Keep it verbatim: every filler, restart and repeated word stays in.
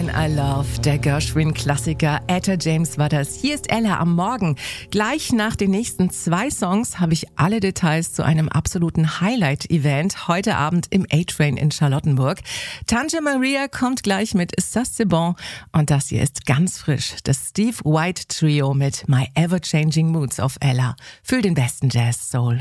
Man I Love, der Gershwin-Klassiker Etta James war das. Hier ist Ella am Morgen. Gleich nach den nächsten zwei Songs habe ich alle Details zu einem absoluten Highlight-Event heute Abend im A-Train in Charlottenburg. Tante Maria kommt gleich mit Ça c'est bon und das hier ist ganz frisch. Das Steve White Trio mit My Ever Changing Moods auf Ella. Für den besten Jazz Soul.